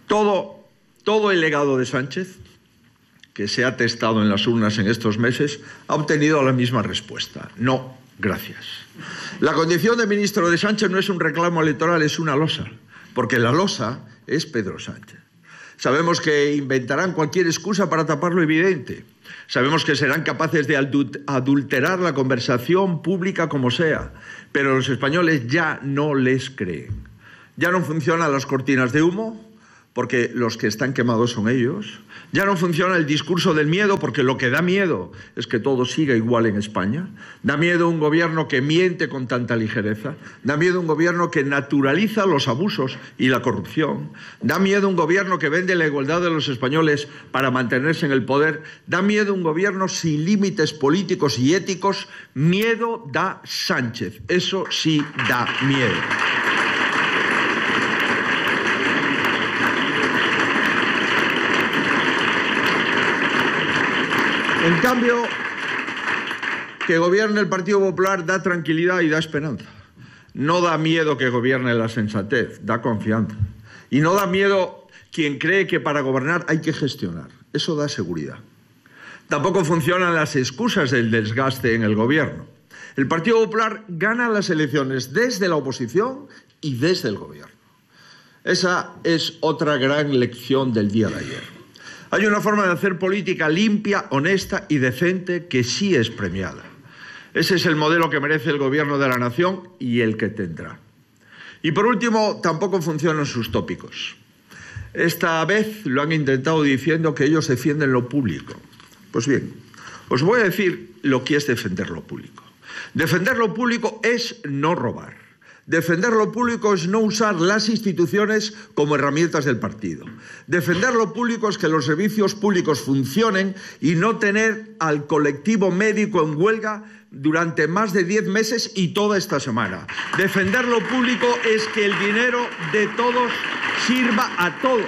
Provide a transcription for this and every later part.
Todo el legado de Sánchez, que se ha testado en las urnas en estos meses, ha obtenido la misma respuesta: no, gracias. La condición de ministro de Sánchez no es un reclamo electoral, es una losa, porque la losa es Pedro Sánchez. Sabemos que inventarán cualquier excusa para tapar lo evidente. Sabemos que serán capaces de adulterar la conversación pública como sea, pero los españoles ya no les creen. Ya no funcionan las cortinas de humo, porque los que están quemados son ellos. Ya no funciona el discurso del miedo, porque lo que da miedo es que todo siga igual en España. Da miedo un gobierno que miente con tanta ligereza. Da miedo un gobierno que naturaliza los abusos y la corrupción. Da miedo un gobierno que vende la igualdad de los españoles para mantenerse en el poder. Da miedo un gobierno sin límites políticos y éticos. Miedo da Sánchez. Eso sí da miedo. En cambio, que gobierne el Partido Popular da tranquilidad y da esperanza. No da miedo que gobierne la sensatez, da confianza. Y no da miedo quien cree que para gobernar hay que gestionar. Eso da seguridad. Tampoco funcionan las excusas del desgaste en el gobierno. El Partido Popular gana las elecciones desde la oposición y desde el gobierno. Esa es otra gran lección del día de ayer. Hay una forma de hacer política limpia, honesta y decente que sí es premiada. Ese es el modelo que merece el gobierno de la nación y el que tendrá. Y por último, tampoco funcionan sus tópicos. Esta vez lo han intentado diciendo que ellos defienden lo público. Pues bien, os voy a decir lo que es defender lo público. Defender lo público es no robar. Defender lo público es no usar las instituciones como herramientas del partido. Defender lo público es que los servicios públicos funcionen y no tener al colectivo médico en huelga durante más de 10 meses y toda esta semana. Defender lo público es que el dinero de todos sirva a todos.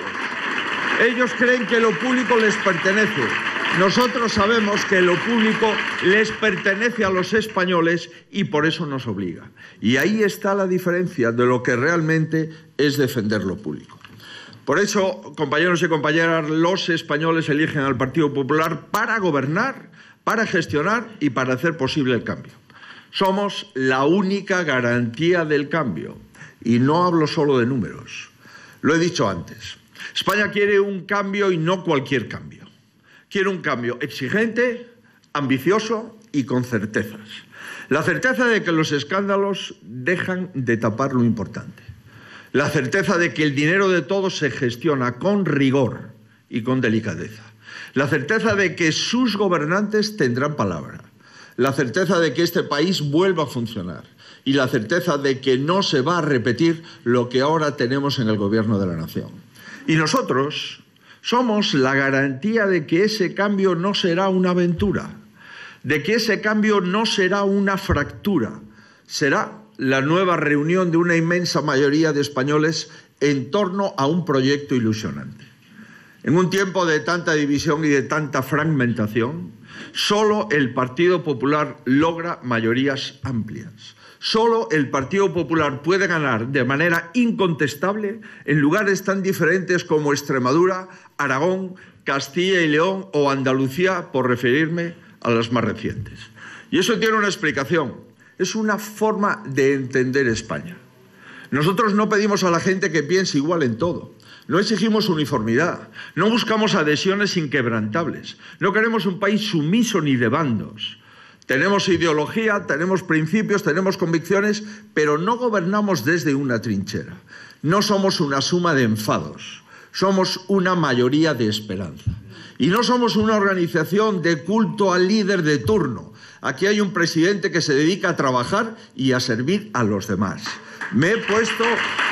Ellos creen que lo público les pertenece. Nosotros sabemos que lo público les pertenece a los españoles y por eso nos obliga. Y ahí está la diferencia de lo que realmente es defender lo público. Por eso, compañeros y compañeras, los españoles eligen al Partido Popular para gobernar, para gestionar y para hacer posible el cambio. Somos la única garantía del cambio. Y no hablo solo de números. Lo he dicho antes. España quiere un cambio y no cualquier cambio. Quiere un cambio exigente, ambicioso y con certezas. La certeza de que los escándalos dejan de tapar lo importante. La certeza de que el dinero de todos se gestiona con rigor y con delicadeza. La certeza de que sus gobernantes tendrán palabra. La certeza de que este país vuelva a funcionar. Y la certeza de que no se va a repetir lo que ahora tenemos en el gobierno de la nación. Y nosotros somos la garantía de que ese cambio no será una aventura, de que ese cambio no será una fractura, será la nueva reunión de una inmensa mayoría de españoles en torno a un proyecto ilusionante. En un tiempo de tanta división y de tanta fragmentación, solo el Partido Popular logra mayorías amplias. Solo el Partido Popular puede ganar de manera incontestable en lugares tan diferentes como Extremadura, Aragón, Castilla y León o Andalucía, por referirme a las más recientes. Y eso tiene una explicación. Es una forma de entender España. Nosotros no pedimos a la gente que piense igual en todo. No exigimos uniformidad. No buscamos adhesiones inquebrantables. No queremos un país sumiso ni de bandos. Tenemos ideología, tenemos principios, tenemos convicciones, pero no gobernamos desde una trinchera. No somos una suma de enfados, somos una mayoría de esperanza. Y no somos una organización de culto al líder de turno. Aquí hay un presidente que se dedica a trabajar y a servir a los demás. Me he puesto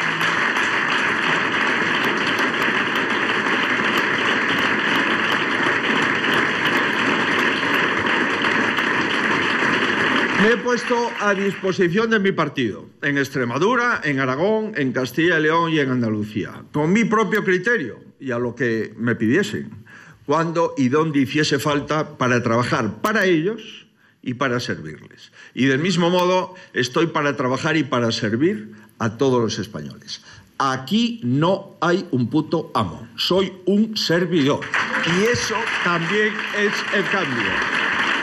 a disposición de mi partido, en Extremadura, en Aragón, en Castilla y León y en Andalucía, con mi propio criterio y a lo que me pidiesen, cuando y donde hiciese falta para trabajar para ellos y para servirles. Y del mismo modo estoy para trabajar y para servir a todos los españoles. Aquí no hay un puto amo. Soy un servidor. Y eso también es el cambio.